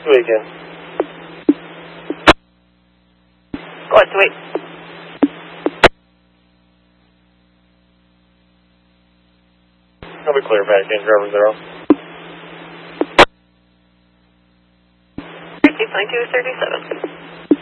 Weekend. Go ahead, wait. I'll be clear back in, driver 0. 69237.